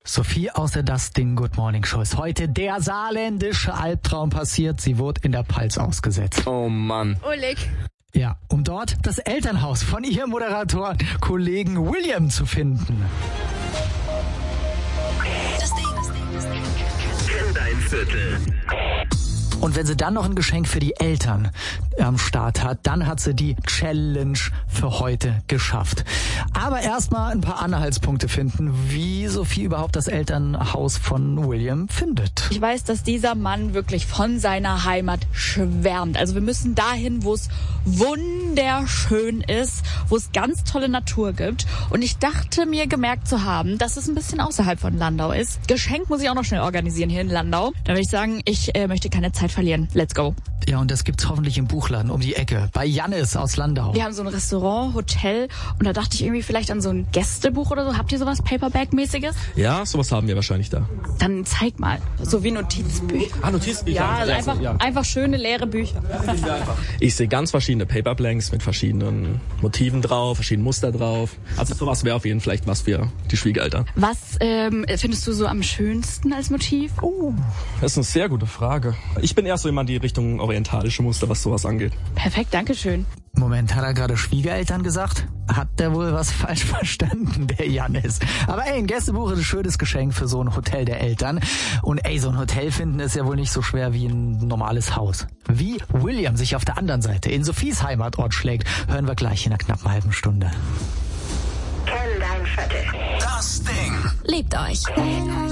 Sophie aus der Das Ding Good Morning Show ist heute der saarländische Albtraum passiert. Sie wurde in der Pfalz ausgesetzt. Oh Mann. Oleg. Ja, um dort das Elternhaus von ihrem Moderator-Kollegen William zu finden. Das Ding. Kenn dein Viertel. Und wenn sie dann noch ein Geschenk für die Eltern am Start hat, dann hat sie die Challenge für heute geschafft. Aber erstmal ein paar Anhaltspunkte finden, wie Sophie überhaupt das Elternhaus von William findet. Ich weiß, dass dieser Mann wirklich von seiner Heimat schwärmt. Also wir müssen dahin, wo es wunderschön ist, wo es ganz tolle Natur gibt. Und ich dachte mir gemerkt zu haben, dass es ein bisschen außerhalb von Landau ist. Geschenk muss ich auch noch schnell organisieren hier in Landau. Da würde ich sagen, ich möchte keine Zeit verlieren. Let's go. Ja, und das gibt's hoffentlich im Buchladen um die Ecke, bei Jannis aus Landau. Wir haben so ein Restaurant, Hotel und da dachte ich irgendwie vielleicht an so ein Gästebuch oder so. Habt ihr sowas Paperback-mäßiges? Ja, sowas haben wir wahrscheinlich da. Dann zeig mal. So wie Notizbücher. Notizbücher. Ja, also einfach schöne leere Bücher. Ich sehe ganz verschiedene Paperblanks mit verschiedenen Motiven drauf, verschiedenen Muster drauf. Also sowas wäre auf jeden Fall vielleicht was für die Schwiegereltern. Was findest du so am schönsten als Motiv? Das ist eine sehr gute Frage. Ich bin eher so jemand in die Richtung orientalische Muster, was sowas angeht. Perfekt, danke schön. Moment, hat er gerade Schwiegereltern gesagt? Hat der wohl was falsch verstanden, der Jannis? Aber ey, ein Gästebuch ist ein schönes Geschenk für so ein Hotel der Eltern. Und ey, so ein Hotel finden ist ja wohl nicht so schwer wie ein normales Haus. Wie William sich auf der anderen Seite in Sophies Heimatort schlägt, hören wir gleich in einer knappen halben Stunde. Kenn dein Viertel. Das Ding. Liebt euch.